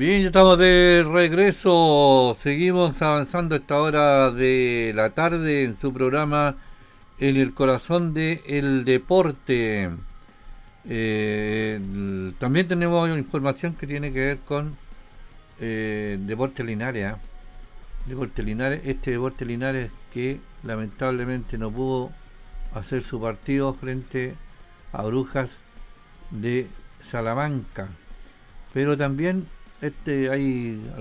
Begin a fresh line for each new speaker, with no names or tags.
Bien, ya estamos de regreso. Seguimos avanzando a esta hora de la tarde en su programa En el corazón del deporte. También tenemos información que tiene que ver con Deporte Linares. Deporte Linares, este Deporte Linares que lamentablemente no pudo hacer su partido frente a Brujas de Salamanca. Pero también hay